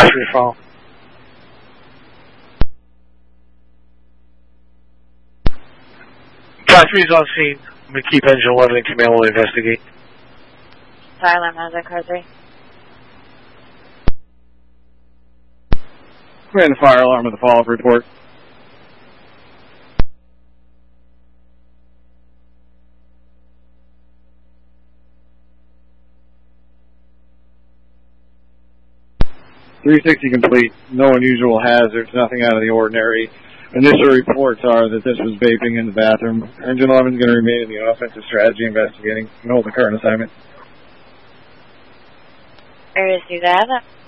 free fall. Fire 3 is on scene. I'm going to keep engine 11 in command while we investigate. Fire alarm, how's that, car 3? Command the fire alarm with the follow-up report. .360 complete. No unusual hazards. Nothing out of the ordinary. Initial reports are that this was vaping in the bathroom. Engine 11 is going to remain in the offensive strategy investigating and hold the current assignment. Area 2, that.